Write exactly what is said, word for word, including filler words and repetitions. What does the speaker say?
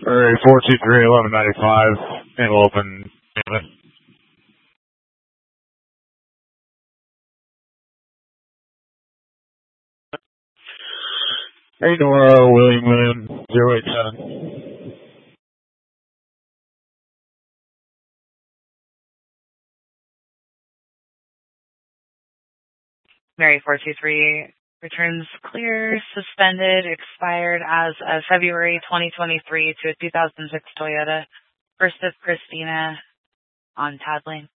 Alright, four two three, eleven ninety-five, and we'll open. Hey, Nora, William, William, zero eight seven. Mary four two three, returns clear, suspended, expired as of February twenty twenty-three to a two thousand six Toyota. First of Christina on Tadlane.